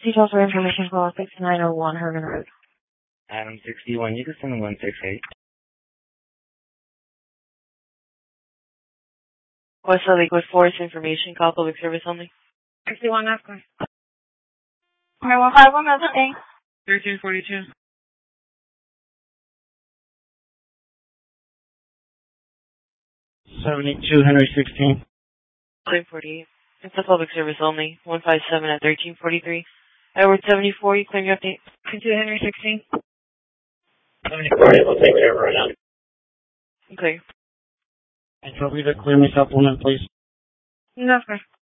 Details for information call 6901 Herman Road. Adam 61, you can send the 168. Westside Lakewood Forest information call public service only. 61 Africa. 151 Messaging. 1342. 72, Henry 16. 1348. It's a public service only. 157 at 1343. Edward 74, you claim your update. 22 Henry 16. 74, we'll take care of it right now. Okay. And tell me to clear my supplement, please. No, sir.